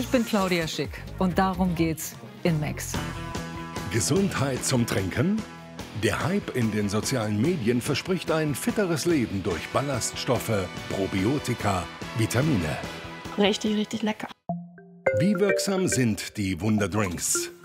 Ich bin Claudia Schick und darum geht's in Max. Gesundheit zum Trinken? Der Hype in den sozialen Medien verspricht ein fitteres Leben durch Ballaststoffe, Probiotika, Vitamine. Richtig, richtig lecker. Wie wirksam sind die Wunderdrinks?